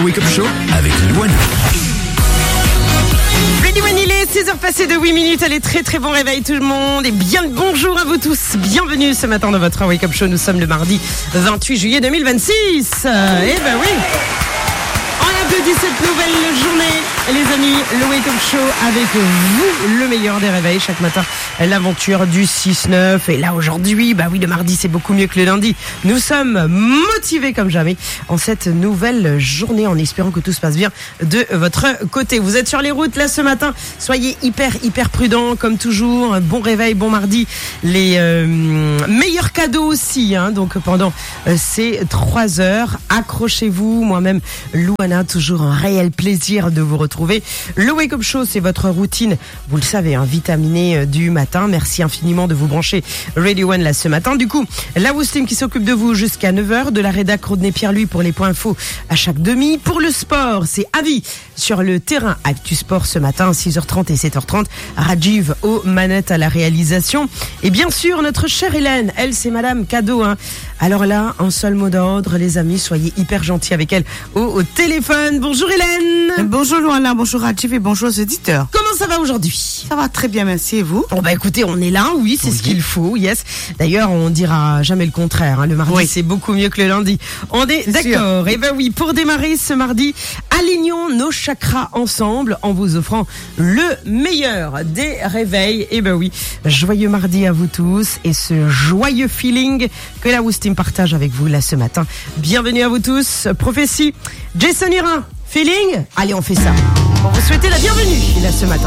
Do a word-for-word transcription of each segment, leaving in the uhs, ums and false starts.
Wake Up Show avec Luana. Ready One, il est six heures passées de huit minutes. Allez, très très bon réveil tout le monde. Et bien le bonjour à vous tous. Bienvenue ce matin dans votre Wake Up Show. Nous sommes le mardi vingt-huit juillet deux mille vingt-six. Euh, et ben oui. On applaudit cette nouvelle journée, les amis, le Wake Up Show avec vous, le meilleur des réveils chaque matin, l'aventure du six neuf. Et là aujourd'hui, bah oui, le mardi c'est beaucoup mieux que le lundi. Nous sommes motivés comme jamais en cette nouvelle journée, en espérant que tout se passe bien de votre côté. Vous êtes sur les routes là ce matin, soyez hyper hyper prudents comme toujours. Bon réveil, bon mardi, les euh, meilleurs cadeaux aussi, hein, donc pendant euh, ces trois heures, accrochez-vous. Moi-même, Luana, toujours un réel plaisir de vous retrouver. Le Wake Up Show, c'est votre routine, vous le savez, hein, vitaminée du matin. Merci infiniment de vous brancher Radio One là ce matin. Du coup, la Woostim qui s'occupe de vous jusqu'à neuf heures, de la rédac Rodney-Pierre-Louis pour les points infos à chaque demi. Pour le sport, c'est Avi sur le terrain Actu Sport ce matin, six heures trente et sept heures trente. Rajiv aux manettes à la réalisation. Et bien sûr, notre chère Hélène, elle c'est Madame Cadeau, hein. Alors là, un seul mot d'ordre, les amis, soyez hyper gentils avec elle au, au téléphone. Bonjour Hélène. Bonjour Luana, bonjour Rajiv et bonjour aux auditeurs. Comment ça va aujourd'hui? Ça va très bien, merci, et vous? Bon bah écoutez, on est là, oui, c'est oui. Ce qu'il faut, yes. D'ailleurs, on dira jamais le contraire, hein. Le mardi, oui. C'est beaucoup mieux que le lundi. On est, c'est d'accord. Et ben oui, pour démarrer ce mardi, alignons nos chakras ensemble en vous offrant le meilleur des réveils. Et ben oui, joyeux mardi à vous tous et ce joyeux feeling que la Woostim partage avec vous là ce matin. Bienvenue à vous tous. Prophétie, Jason Irin, feeling. Allez, on fait ça. On vous souhaite la bienvenue là ce matin.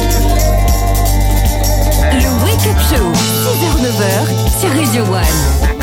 Le Wake Up Show, six heures neuf heures sur Radio One.